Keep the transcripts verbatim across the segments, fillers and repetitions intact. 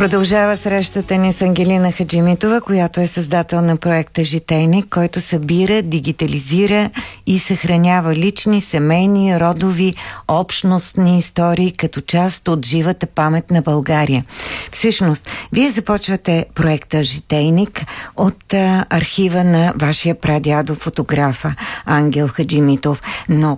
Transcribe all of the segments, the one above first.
Продължава срещата ни с Ангелина Хаджимитова, която е създател на проекта Житейник, който събира, дигитализира и съхранява лични, семейни, родови, общностни истории като част от живата памет на България. Всъщност, вие започвате проекта Житейник от а, архива на вашия прадядо фотографа Ангел Хаджимитов, но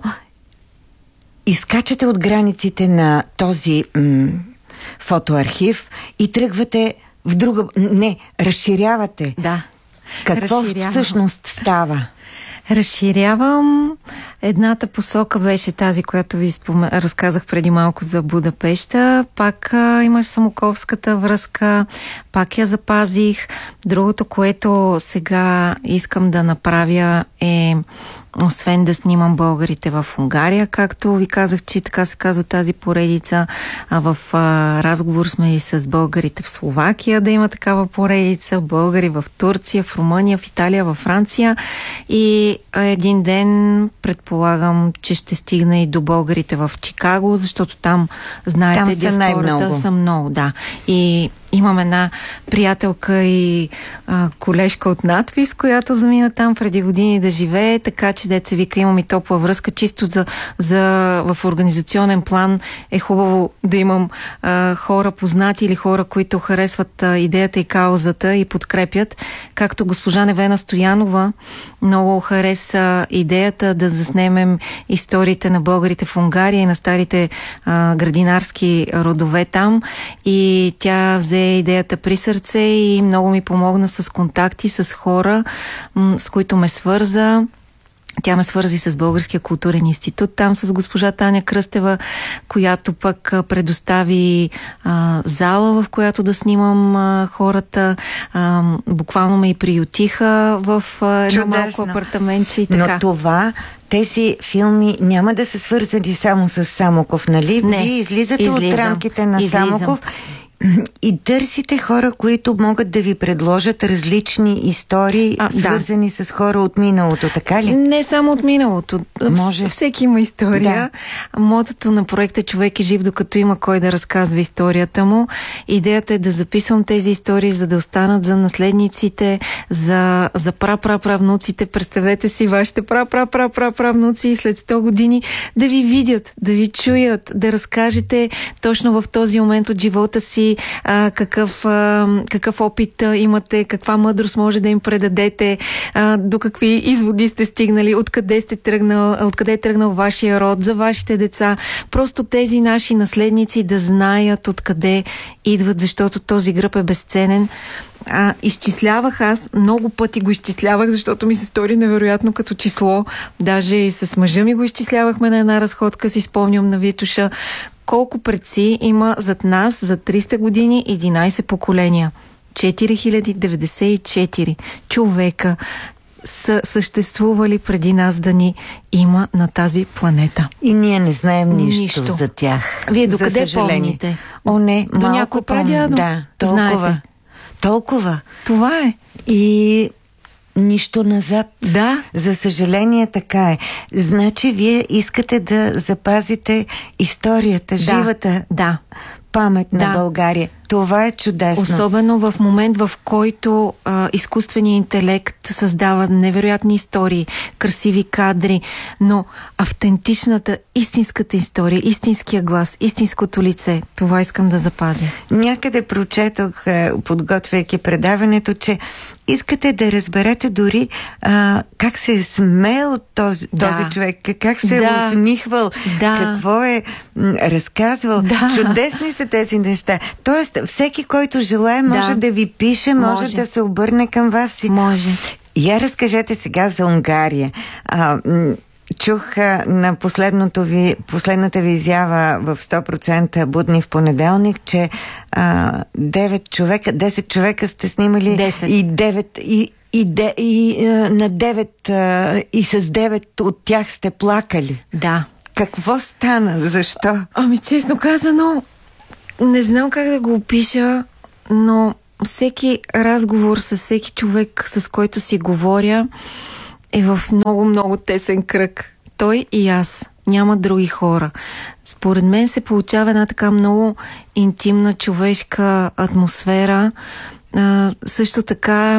изкачате от границите на този м- фотоархив и тръгвате в друга... Не, разширявате. Да. Какво всъщност става? Разширявам. Едната посока беше тази, която ви спомен... разказах преди малко за Будапеща. Пак а, имаш Самоковската връзка, пак я запазих. Другото, което сега искам да направя е, освен да снимам българите в Унгария, както ви казах, че така се казва тази поредица, а в а, разговор сме и с българите в Словакия да има такава поредица, българи в Турция, в Румъния, в Италия, в Франция и а, един ден предполагам, че ще стигна и до българите в Чикаго, защото там, знаете, там са най-много. Са много, да. И имам една приятелка и а, колежка от надпис, която замина там преди години да живее, така че деца вика, имам и топла връзка. Чисто за, за в организационен план е хубаво да имам а, хора познати или хора, които харесват а, идеята и каузата и подкрепят. Както госпожа Невена Стоянова много хареса идеята да заснемем историите на българите в Унгария и на старите а, градинарски родове там. И тя взе идеята при сърце и много ми помогна с контакти с хора, м- с които ме свърза. Тя ме свързи с Българския културен институт, там с госпожа Таня Кръстева, която пък предостави а, зала, в която да снимам а, хората. А, буквално ме и приютиха в а, едно малко апартаментче и така. Но това... Тези филми няма да са свързани само с Самоков, нали? Не, Вие излизате излизам, от рамките на излизам. Самоков и търсите хора, които могат да ви предложат различни истории, а, свързани да. с хора от миналото, така ли? Не само от миналото. Може. Всеки има история. Да. Мотото на проекта "Човек е жив, докато има кой да разказва историята му". Идеята е да записвам тези истории, за да останат за наследниците, за, за пра-пра-правнуците. Представете си вашите пра-пра-пра-пра-правнуци след сто години да ви видят, да ви чуят, да разкажете точно в този момент от живота си А, какъв, а, какъв опит а, имате, каква мъдрост може да им предадете, а, до какви изводи сте стигнали, откъде сте тръгнал, откъде е тръгнал вашия род, за вашите деца. Просто тези наши наследници да знаят откъде идват, защото този гръб е безценен. А, изчислявах аз, много пъти го изчислявах, защото ми се стори невероятно като число. Даже и с мъжа ми го изчислявахме на една разходка, си спомням на Витуша. Колко предци има зад нас за триста години, единайсет поколения. четири хиляди деветдесет и четири човека са съществували преди нас да ни има на тази планета. И ние не знаем нищо, нищо. за тях. Вие докъде помните? О, не, до някой прадядо? Да, толкова. Знаете. Толкова. Това е. И нищо назад. Да. За съжаление така е. Значи вие искате да запазите историята, да. живата да. памет на да. България. Това е чудесно. Особено в момент, в който а, изкуственият интелект създава невероятни истории, красиви кадри, но автентичната, истинската история, истинския глас, истинското лице, това искам да запазя. Някъде прочетох, подготвяйки предаването, че искате да разберете дори а, как се е смел този, да. този човек, как се да. е усмихвал, да. какво е м, разказвал. Да. Чудесни са тези неща. Тоест, всеки, който желае, може да, да ви пише, може, може да се обърне към вас. Може. Я разкажете сега за Унгария. А, м- чух а, на последното ви, последната ви изява в сто процента будни в понеделник, че а, девет човека, десет човека сте снимали десет. и девет и И, де, и а, на девет а, и с девет от тях сте плакали. Да. Какво стана? Защо? Ами, честно казано, не знам как да го опиша, но всеки разговор с всеки човек, с който си говоря, е в много-много тесен кръг. Той и аз. няма други хора. Според мен се получава една така много интимна човешка атмосфера. А, също така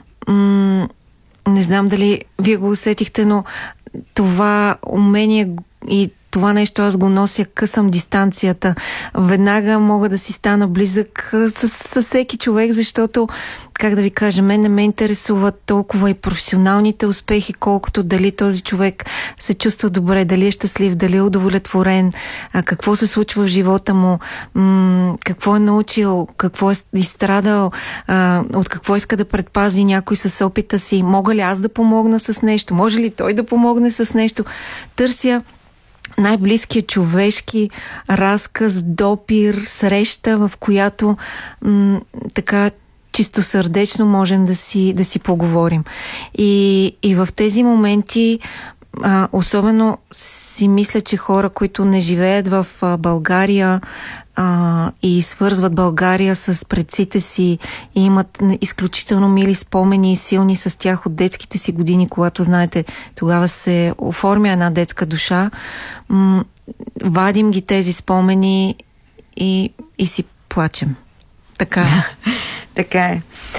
м- не знам дали вие го усетихте, но това умение и това нещо аз го нося, късам дистанцията. Веднага мога да си стана близък с, с всеки човек, защото, как да ви кажа, мен не ме интересуват толкова и професионалните успехи, колкото дали този човек се чувства добре, дали е щастлив, дали е удовлетворен, а, какво се случва в живота му, м- какво е научил, какво е изстрадал, а, от какво иска да предпази някой с опита си. Мога ли аз да помогна с нещо? Може ли той да помогне с нещо? Търся най-близкият човешки разказ, допир, среща, в която м- така чистосърдечно можем да си, да си поговорим. И, и в тези моменти а, особено си мисля, че хора, които не живеят в а, България а, и свързват България с предците си и имат изключително мили спомени и силни с тях от детските си години, когато, знаете, тогава се оформя една детска душа, м- вадим ги тези спомени и, и си плачем. Така. Така е.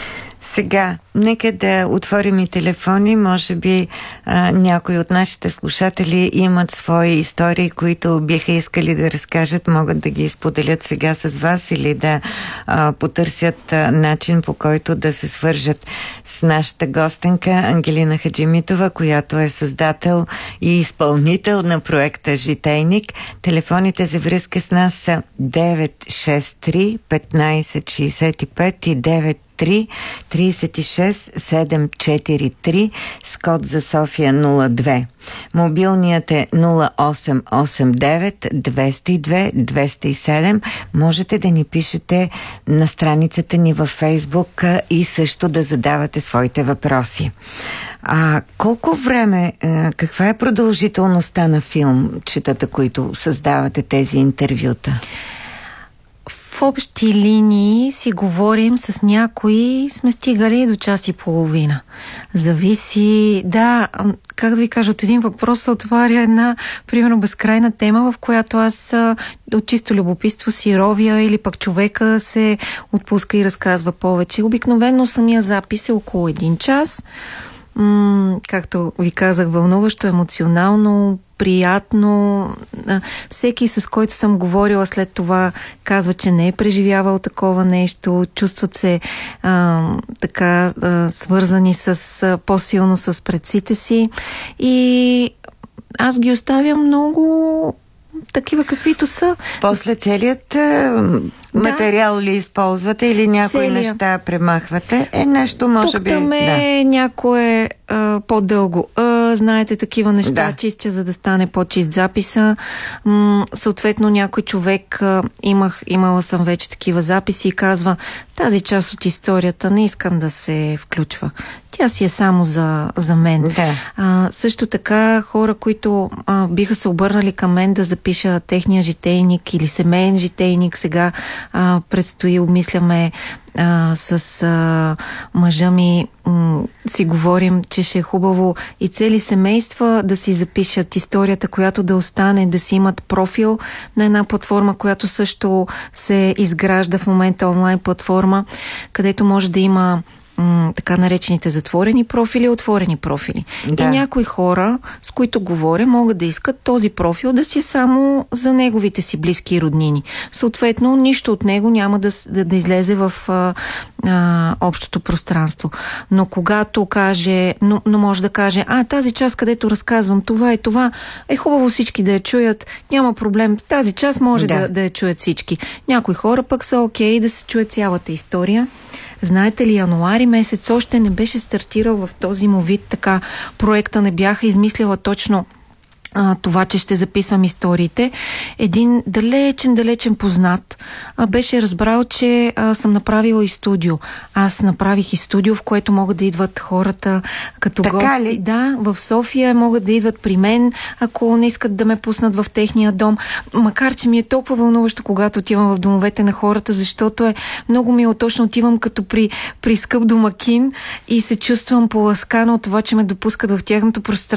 Сега, нека да отворим и телефони. Може би а, някои от нашите слушатели имат свои истории, които биха искали да разкажат, могат да ги споделят сега с вас или да а, потърсят а, начин, по който да се свържат с нашата гостенка Ангелина Хаджимитова, която е създател и изпълнител на проекта Житейник. Телефоните за връзка с нас са девет шест три петнайсет шейсет и пет и девет три трийсет и шест седем четири три с код за София нула две. Мобилният е нула осем осем девет двеста и две двеста и седем. Можете да ни пишете на страницата ни във Фейсбук и също да задавате своите въпроси. А колко време, каква е продължителността на филмчетата, които създавате тези интервюта? В общи линии си говорим с някои, сме стигали до час и половина. Зависи, да, как да ви кажа, от един въпрос се отваря една, примерно, безкрайна тема, в която аз от чисто любопитство си ровя или пък човека се отпуска и разказва повече. Обикновено самия запис е около един час. М- както ви казах, вълнуващо, емоционално, приятно. Всеки, с който съм говорила след това, казва, че не е преживявал такова нещо. Чувстват се а, така а, свързани с, а, по-силно с предците си. И аз ги оставям много такива, каквито са. После целият а, материал да. ли използвате или някои Целия. неща премахвате? Е, нещо може Тук би... Тук е да. някое а, по-дълго. А, знаете, такива неща да. чистя, за да стане по-чист записа. М- съответно, някой човек, а, имах, имала съм вече такива записи и казва, тази част от историята не искам да се включва. Тя си е само за, за мен. Да. А, също така, хора, които а, биха се обърнали към мен да запиша техния житейник или семейен житейник, сега а, предстои, обмисляме а, с а, мъжа ми, м- си говорим, че ще е хубаво и цели семейства да си запишат историята, която да остане, да си имат профил на една платформа, която също се изгражда в момента, онлайн платформа, където може да има м- така наречените затворени профили, отворени профили. Да. И някои хора, с които говоря, могат да искат този профил да си е само за неговите си близки и роднини. Съответно, нищо от него няма да, да, да излезе в а, а, общото пространство. Но когато каже, но, но може да каже, а тази част, където разказвам това и това, е хубаво всички да я чуят, няма проблем. Тази част може да, да, да я чуят всички. Някои хора пък са окей да се чуят цялата история. Знаете ли, януари месец още не беше стартирал в този му вид, така проекта не бяха измислила точно а, това, че ще записвам историите. Един далечен, далечен познат а, беше разбрал, че а, съм направила и студио. Аз направих и студио, в което могат да идват хората като така гости. Ли? Да, в София могат да идват при мен, ако не искат да ме пуснат в техния дом. Макар че ми е толкова вълнуващо, когато отивам в домовете на хората, защото е много мило. Точно отивам като при, при скъп домакин и се чувствам поласкана от това, че ме допускат в тяхното пространство.